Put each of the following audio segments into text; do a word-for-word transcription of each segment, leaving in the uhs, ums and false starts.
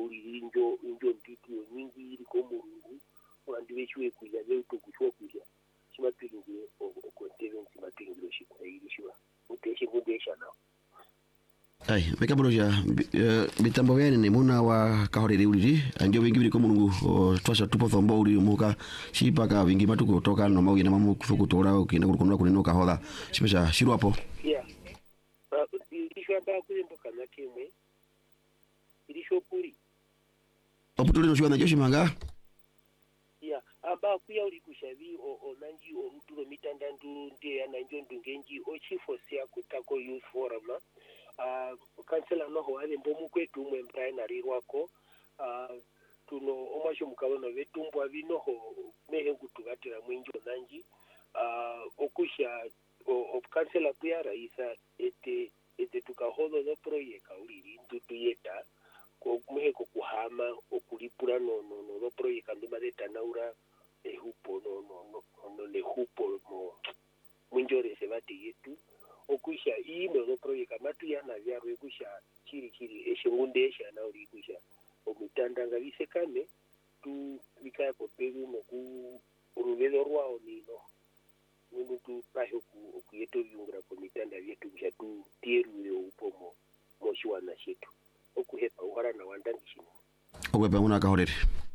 uli injo injo ntiti nyingi ili komurungu wandu bechiwe kuja leo tukuchwa kuja chimapingi o content chimapingi lo shikwa ili shwa uteshe ngudesha nao ai mekaboloja bitambo bene ne muna wa kahorere uliri anjo bingi biri komurungu twasha tupo thombo uli muka shipaka bingi matuko toka no mauye na mamu kufukutora ukina kurukonwa kuneno kahola shipesha shiru hapo yeah ilishwa ba kulimboka na kimwe ilishwa puri oputuli no shwa na joshi manga yeah aba kuya uli kushavi o onanji o rutulo mitandandu ndiye ananjo ndungenji o chief osia kutako youth forum uh kansela noho ale mbomu kwetu mwe mtaina rirwako uh tuno omasho mukabona vetumbwa binoho mehe kutugatira mwinjo nanji uh okusha o kansela pia raisa ete ete tukahodo no proyeka uliri ntutu yeta ko mehe ko kuhama okulipura no no no no proyeka nduma de tanaura e hupo no no no no le hupo mo mwinjore se bati yetu okusha ino no proyeka matu yana vyaro okusha chiri chiri eshengunde esha na uri kusha omitandanga bisekane tu likaya ko pegu no ku uruvelo rwao nino muntu paho ku okuyeto yungra ko mitanda vyetu kusha tu tieru yo upomo moshwana shetu okuhepa uhara na wandangishino okwepa una kahorere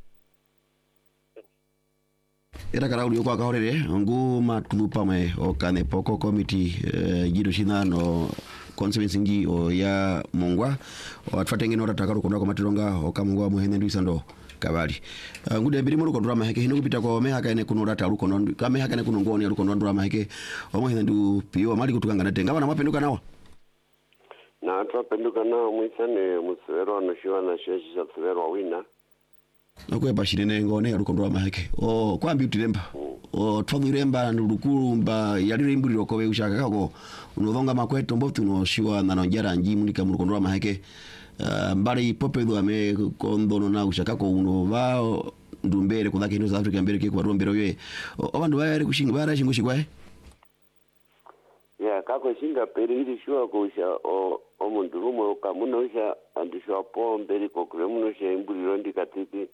era kara uli kwa kahorere ngu matulupa me okane poko committee uh, jido shina no conservancy ngi o ya mongwa o atfatenge no rataka rukondo ko matironga o kamongwa muhene ndisando kabali uh, ngude biri mu rukondo ramaheke hino kupita ko meha kaene kuno rata rukondo kameha kaene kuno ngoni rukondo ndo ramaheke o muhene ndu piwa mali kutukanga natenga bana mapenduka nawa na twapenduka nawo mwisane musero no shiwa na sheshi za musero wina nakwepa shirene ngone rukondo ramaheke o kwambi utiremba o twagiremba ndurukurumba yali rimbuliro ko beushaka kako unovonga makweto mbotu no shiwa na nonjera nji mulika murukondo ramaheke uh, mbali popedo ame kondono na ushaka ko unova ndumbere kudhaki no South Africa mbere ke kwa rombero ye abantu bayari kushinga bara shingo shikwae ya kako shinga peri ili shiwa ko usha o omuntu rumo kamuno usha andishwa po mbere ko kremuno sha imbuliro ndikatiti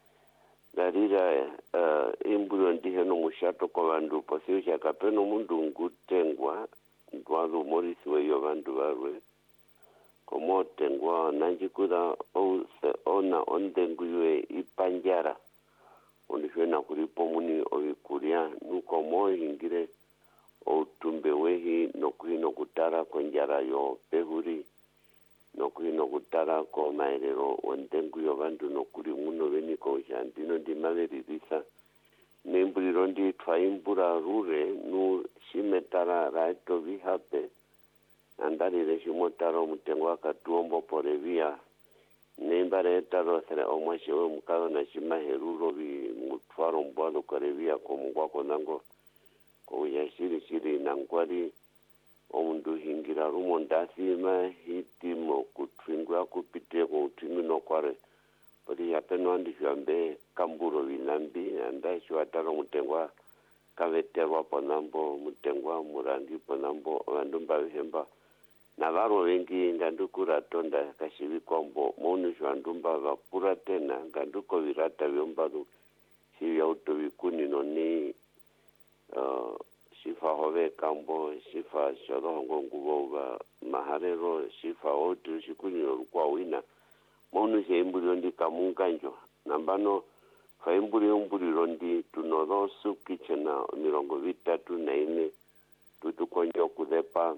darira uh, imbuliro ndihe no mushato ko bandu posio sha kapeno mundu ngutengwa ndwazo morisi we yo bandu barwe komo tengwa nanjikuda o se ona ondenguywe ipanjara ondishwe na kulipo muni obikuria nuko mo hingire o tumbe wehi no kuhino kutara konjara yo pehuri no kuhino kutara ko maerero ondenguyo bandu no kuri muno beni ko jandino ndi maveririsa nembuliro ndi twaimbura rure nu shimetara raito vihape andarire shimotaro mutengo akatuombo porevia nembare taro sere omwashewe mukalo na shimaheruro bi mutwaro mbwalo korevia ko mungwako nango ko yashiri shiri nangwari omundu hingira rumo ndasima hitimo kutwingwa kupite ko twingino kware pori yapeno andi jambe kamburo binambi anda shwataro mutengwa kaveterwa ponambo mutengwa murandi ponambo vandumba hemba navaro wengi ngandukura tonda kashivi kombo monu shwandumba vapura tena nganduko virata vyombaru shivya utovikuni noni uh, shifa hove kambo shifa shorongo nguboba maharero shifa otu shikuni kwa wina monu she imbuliro ndi kamunganjo nambano fa imbuliro imbuliro ndi tunoro sukichena mirongo vitatu na ine tutukonjo kudepa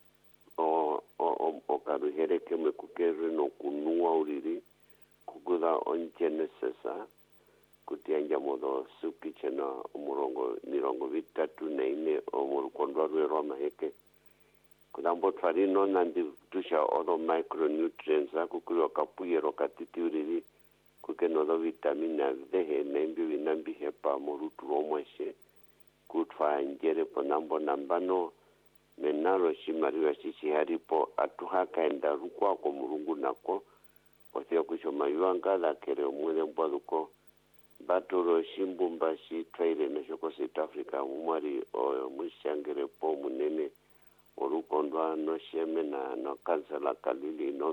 o o o karuhereke mekukere no kunua uriri kuguda ongenesesa kutianja modo sukichena umurongo mirongo vitatu na ine omurukondo rwero maheke kudambo twarino nandi tusha odo micronutrients akukuyo kapuyero katitiuriri kukenodo vitamina dehe nembi vinambi hepa morutu romweshe kutwa njere ponambo nambano menaro shimariwa shishi haripo atuhaka enda rukwa ko murungu nako posio kushoma yuanga la kere omwele mbwaduko batoro shimbumba shi trade na shoko South Africa umwari o mushangere po munene orukondwa no sheme na no kansala kalili no